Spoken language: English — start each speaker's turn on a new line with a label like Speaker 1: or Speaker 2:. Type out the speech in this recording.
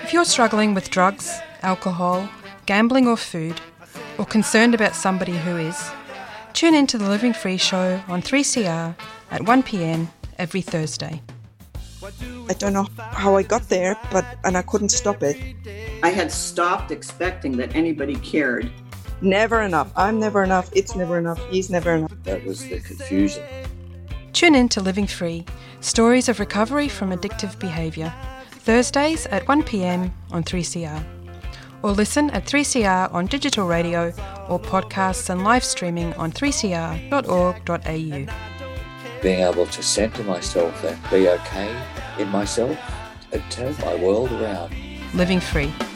Speaker 1: If you're struggling with drugs, alcohol, gambling or food, or concerned about somebody who is, tune in to the Living Free show on 3CR at 1 p.m. every Thursday.
Speaker 2: I don't know how I got there, and I couldn't stop it.
Speaker 3: I had stopped expecting that anybody cared.
Speaker 2: Never enough. I'm never enough. It's never enough. He's never enough.
Speaker 4: That was the confusion.
Speaker 1: Tune in to Living Free, stories of recovery from addictive behaviour, Thursdays at 1 p.m. on 3CR. Or listen at 3CR on digital radio or podcasts and live streaming on 3cr.org.au.
Speaker 4: Being able to centre myself and be okay in myself, it turned my world around.
Speaker 1: Living Free.